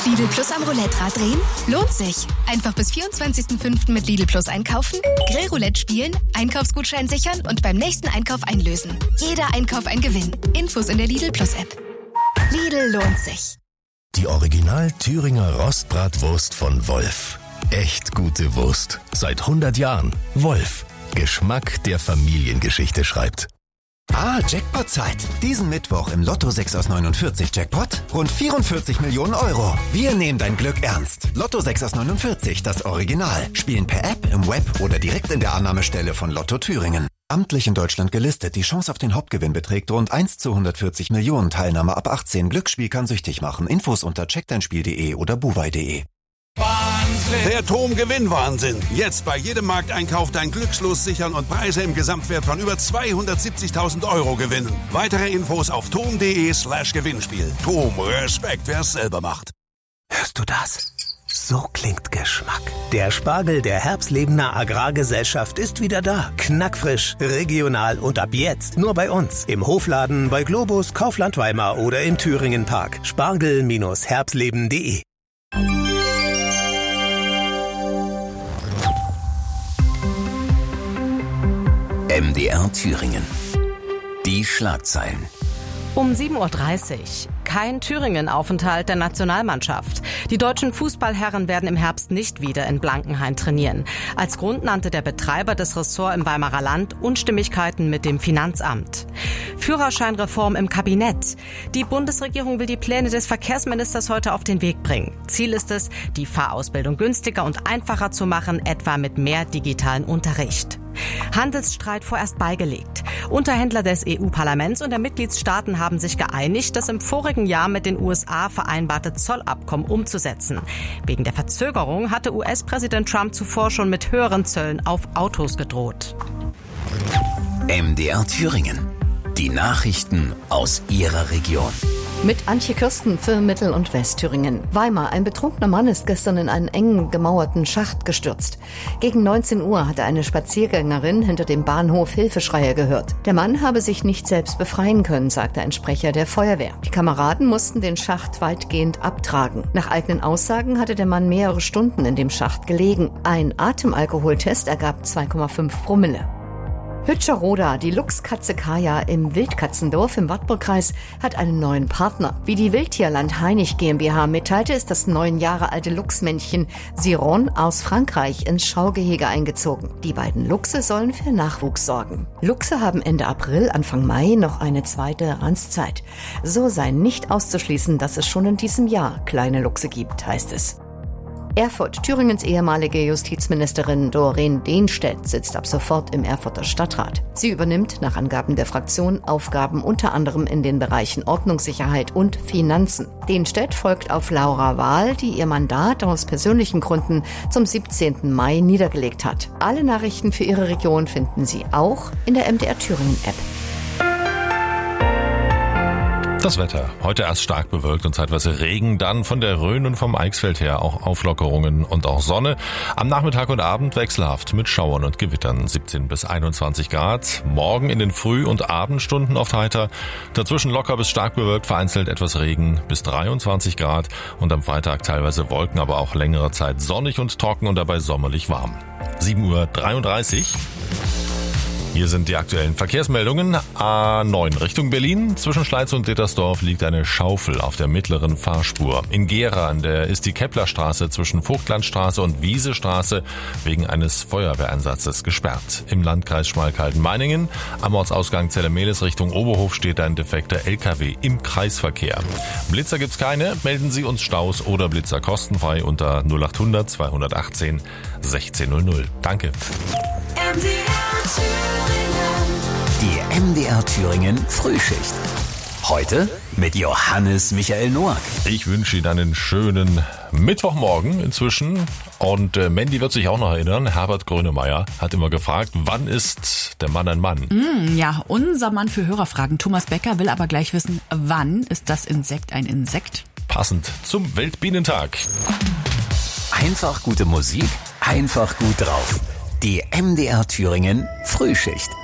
Mit Lidl Plus am Roulette-Rad drehen? Lohnt sich. Einfach bis 24.05. mit Lidl Plus einkaufen, Grillroulette spielen, Einkaufsgutschein sichern und beim nächsten Einkauf einlösen. Jeder Einkauf ein Gewinn. Infos in der Lidl Plus App. Lidl lohnt sich. Die Original Thüringer Rostbratwurst von Wolf. Echt gute Wurst. Seit 100 Jahren. Wolf. Geschmack, der Familiengeschichte schreibt. Jackpot-Zeit. Diesen Mittwoch im Lotto 6 aus 49 Jackpot rund 44 Millionen Euro. Wir nehmen dein Glück ernst. Lotto 6 aus 49, das Original. Spielen per App, im Web oder direkt in der Annahmestelle von Lotto Thüringen. Amtlich in Deutschland gelistet. Die Chance auf den Hauptgewinn beträgt rund 1 zu 140 Millionen. Teilnahme ab 18. Glücksspiel kann süchtig machen. Infos unter checkdeinspiel.de oder buwei.de. Der TOM-Gewinnwahnsinn. Jetzt bei jedem Markteinkauf dein Glückslos sichern und Preise im Gesamtwert von über 270.000 Euro gewinnen. Weitere Infos auf tom.de/Gewinnspiel. TOM, Respekt, wer es selber macht. Hörst du das? So klingt Geschmack. Der Spargel der Herbstlebener Agrargesellschaft ist wieder da. Knackfrisch, regional und ab jetzt nur bei uns. Im Hofladen, bei Globus, Kaufland Weimar oder im Thüringen Park. Spargel-herbstleben.de. MDR Thüringen. Die Schlagzeilen. Um 7.30 Uhr. Kein Thüringen-Aufenthalt der Nationalmannschaft. Die deutschen Fußballherren werden im Herbst nicht wieder in Blankenhain trainieren. Als Grund nannte der Betreiber des Ressorts im Weimarer Land Unstimmigkeiten mit dem Finanzamt. Führerscheinreform im Kabinett. Die Bundesregierung will die Pläne des Verkehrsministers heute auf den Weg bringen. Ziel ist es, die Fahrausbildung günstiger und einfacher zu machen, etwa mit mehr digitalen Unterricht. Handelsstreit vorerst beigelegt. Unterhändler des EU-Parlaments und der Mitgliedstaaten haben sich geeinigt, das im vorigen Jahr mit den USA vereinbarte Zollabkommen umzusetzen. Wegen der Verzögerung hatte US-Präsident Trump zuvor schon mit höheren Zöllen auf Autos gedroht. MDR Thüringen. Die Nachrichten aus Ihrer Region. Mit Antje Kirsten für Mittel- und Westthüringen. Weimar. Ein betrunkener Mann ist gestern in einen engen, gemauerten Schacht gestürzt. Gegen 19 Uhr hatte eine Spaziergängerin hinter dem Bahnhof Hilfeschreie gehört. Der Mann habe sich nicht selbst befreien können, sagte ein Sprecher der Feuerwehr. Die Kameraden mussten den Schacht weitgehend abtragen. Nach eigenen Aussagen hatte der Mann mehrere Stunden in dem Schacht gelegen. Ein Atemalkoholtest ergab 2,5 Promille. Hütscherroda, die Luchskatze Kaya im Wildkatzendorf im Wartburgkreis, hat einen neuen Partner. Wie die Wildtierland Heinig GmbH mitteilte, ist das 9 Jahre alte Luchsmännchen Siron aus Frankreich ins Schaugehege eingezogen. Die beiden Luchse sollen für Nachwuchs sorgen. Luchse haben Ende April, Anfang Mai noch eine zweite Ranzzeit. So sei nicht auszuschließen, dass es schon in diesem Jahr kleine Luchse gibt, heißt es. Erfurt. Thüringens ehemalige Justizministerin Doreen Dehnstedt sitzt ab sofort im Erfurter Stadtrat. Sie übernimmt nach Angaben der Fraktion Aufgaben unter anderem in den Bereichen Ordnungssicherheit und Finanzen. Dehnstedt folgt auf Laura Wahl, die ihr Mandat aus persönlichen Gründen zum 17. Mai niedergelegt hat. Alle Nachrichten für Ihre Region finden Sie auch in der MDR Thüringen App. Das Wetter. Heute erst stark bewölkt und zeitweise Regen, dann von der Rhön und vom Eichsfeld her auch Auflockerungen und auch Sonne. Am Nachmittag und Abend wechselhaft mit Schauern und Gewittern, 17 bis 21 Grad. Morgen in den Früh- und Abendstunden oft heiter. Dazwischen locker bis stark bewölkt, vereinzelt etwas Regen bis 23 Grad. Und am Freitag teilweise Wolken, aber auch längere Zeit sonnig und trocken und dabei sommerlich warm. 7.33 Uhr. Hier sind die aktuellen Verkehrsmeldungen. A9 Richtung Berlin. Zwischen Schleiz und Dittersdorf liegt eine Schaufel auf der mittleren Fahrspur. In Gera ist die Keplerstraße zwischen Vogtlandstraße und Wiesestraße wegen eines Feuerwehreinsatzes gesperrt. Im Landkreis Schmalkalden-Meiningen am Ortsausgang Zellemelis Richtung Oberhof steht ein defekter LKW im Kreisverkehr. Blitzer gibt's keine. Melden Sie uns Staus oder Blitzer kostenfrei unter 0800 218 1600. Danke. Die MDR Thüringen Frühschicht. Heute mit Johannes Michael Noack. Ich wünsche Ihnen einen schönen Mittwochmorgen inzwischen. Und Mandy wird sich auch noch erinnern, Herbert Grönemeyer hat immer gefragt, wann ist der Mann ein Mann? Ja, unser Mann für Hörerfragen, Thomas Becker, will aber gleich wissen, wann ist das Insekt ein Insekt? Passend zum Weltbienentag. Einfach gute Musik, einfach gut drauf. Die MDR Thüringen Frühschicht.